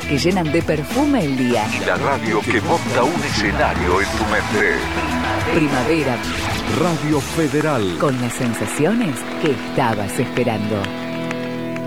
que llenan de perfume el día. Y la radio que monta un escenario en tu mente. Primavera. Radio Federal. Con las sensaciones que estabas esperando.